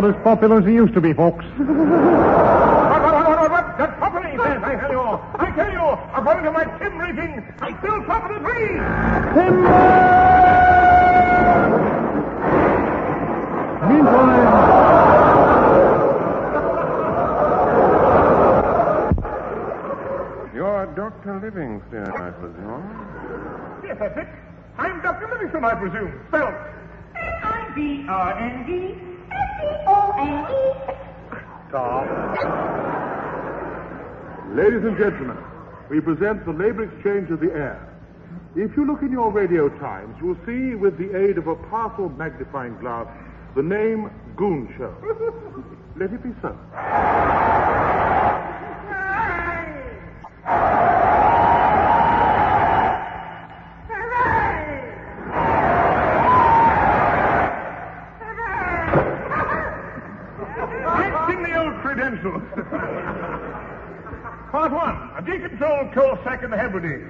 not as popular as he used to be, folks. What? That's property, says, I tell you. I tell you, according to my tim rating, I still top of the tree. Timber! Meantime... You're Dr. Livingston, I presume. Yes, that's it. I'm Dr. Livingston, I presume. Spelled Livingston. Tom. Ladies and gentlemen, we present the labor exchange of the air. If you look in your radio chimes, you'll see, with the aid of a powerful magnifying glass, the name Goon Show. Let it be so. Credentials. Part 1. A decontrolled coal sack in the Hebrides.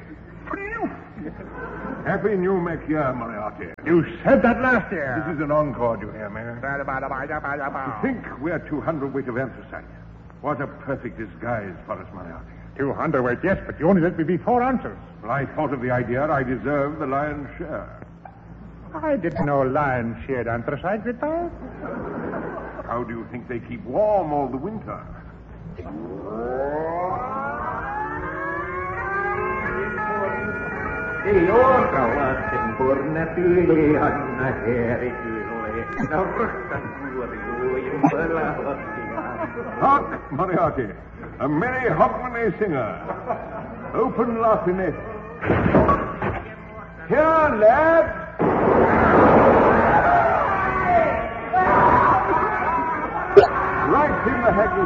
Happy New Mac year, Moriarty. You said that last year. This is an encore, you hear me? To think we're 200 weight of anthracite. What a perfect disguise for us, Moriarty. 200 weight, yes, but you only let me be 4 ounces. Well, I thought of the idea I deserved the lion's share. I didn't know lions shared anthracite with that. How do you think they keep warm all the winter? Hark, Moriarty, a merry Hogmanay singer. Open laughing. Here, lads. Right in the haggis.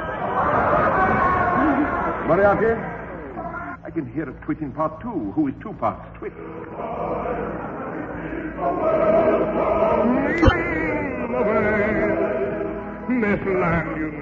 Moriarty, I can hear a twit in part 2, who is 2 parts twit. This land, you